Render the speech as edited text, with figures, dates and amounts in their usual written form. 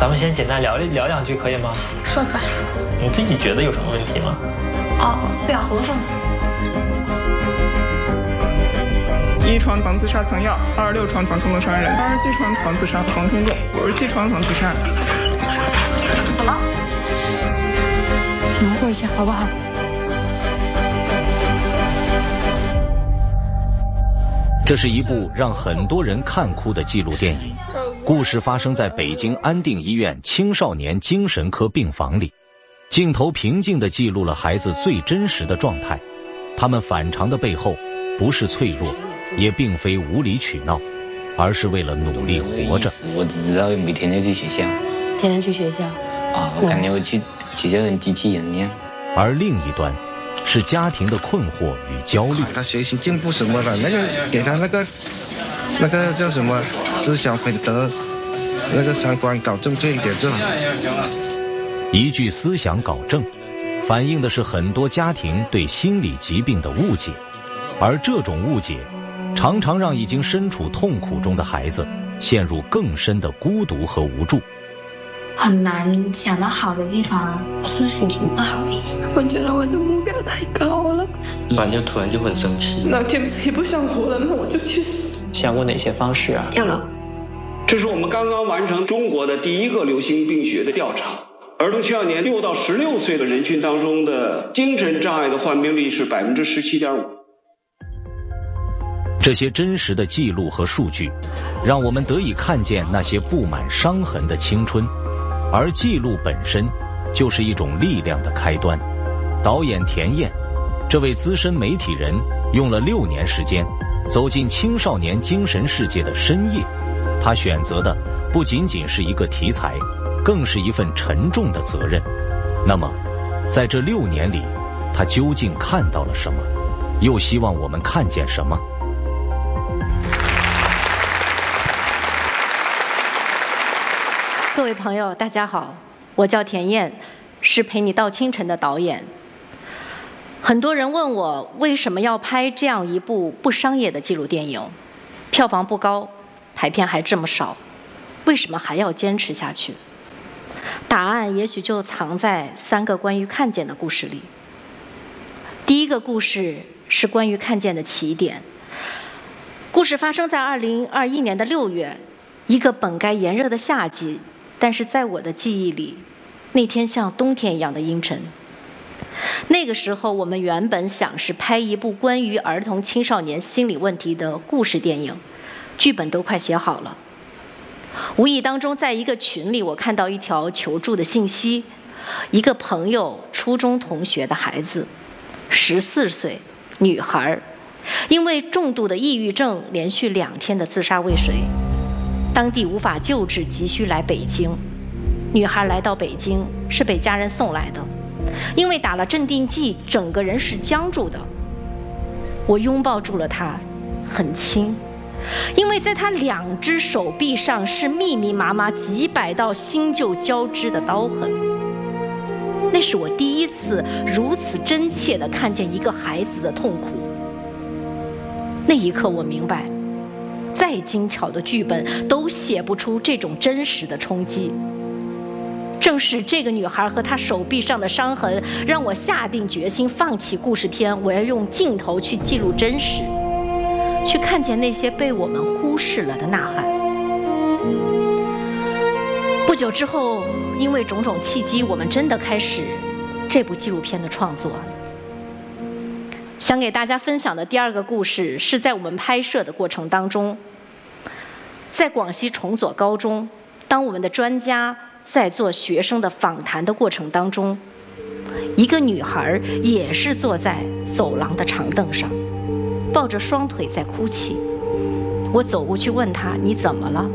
咱们先简单聊两句可以吗？ 说吧。 你自己觉得有什么问题吗？ 不要和尚。 1床房自杀藏药，26床床冲动杀人，27床房自杀床冲动，57床房自杀。 怎么？ 忙活一下好不好？ 这是一部让很多人看哭的纪录电影，故事发生在北京安定医院青少年精神科病房里，镜头平静地记录了孩子最真实的状态，他们反常的背后不是脆弱，也并非无理取闹，而是为了努力活着。 我只知道每天要去学校， 天天去学校我感觉我去学校跟机器人一样。 而另一端是家庭的困惑与焦虑。 他学习进步什么的，那个给他那个叫什么思想品德，那个三观搞正确一点就好。 一句思想搞正，反映的是很多家庭对心理疾病的误解，而这种误解常常让已经身处痛苦中的孩子陷入更深的孤独和无助。 很难想到好的地方，是心情不好的。 我觉得我的目标太高了， 反正突然就很生气。 哪天也不想活了，那我就去死。 想过哪些方式啊？ 跳楼。 这是我们刚刚完成中国的第一个流行病学的调查。儿童青少年6到16岁的人群当中的精神障碍的患病率是17.5%。 这些真实的记录和数据，让我们得以看见那些布满伤痕的青春，而记录本身就是一种力量的开端。导演田燕，这位资深媒体人，用了6年时间，走进青少年精神世界的深夜。他选择的不仅仅是一个题材，更是一份沉重的责任。那么，在这6年里，他究竟看到了什么？又希望我们看见什么？ 各位朋友，大家好，我叫田燕，是陪你到清晨的导演。很多人问我为什么要拍这样一部不商业的纪录电影，票房不高，排片还这么少，为什么还要坚持下去？答案也许就藏在3个关于看见的故事里。第一个故事是关于看见的起点。故事发生在2021年的6月，一个本该炎热的夏季，但是在我的记忆里，那天像冬天一样的阴沉。那个时候，我们原本想是拍一部关于儿童青少年心理问题的故事电影，剧本都快写好了。无意当中，在一个群里，我看到一条求助的信息，一个朋友初中同学的孩子，14岁，女孩，因为重度的抑郁症，连续2天的自杀未遂，当地无法救治，急需来北京。女孩来到北京是被家人送来的，因为打了镇定剂，整个人是僵住的。我拥抱住了她，很轻，因为在她2只手臂上是密密麻麻几百道新旧交织的刀痕。那是我第一次如此真切地看见一个孩子的痛苦。那一刻我明白，再精巧的剧本都写不出这种真实的冲击。正是这个女孩和她手臂上的伤痕，让我下定决心放弃故事片，我要用镜头去记录真实，去看见那些被我们忽视了的呐喊。不久之后，因为种种契机，我们真的开始这部纪录片的创作。想给大家分享的第2个故事，是在我们拍摄的过程当中，在广西崇左高中，当我们的专家在做学生的访谈的过程当中，一个女孩也是坐在走廊的长凳上，抱着双腿在哭泣。我走过去问她：“你怎么了？”